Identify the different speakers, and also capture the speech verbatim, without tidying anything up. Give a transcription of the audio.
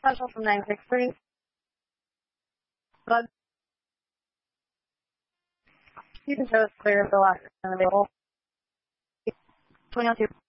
Speaker 1: special from nine six three. Bud. You can show us clear if the last is available. twenty oh two.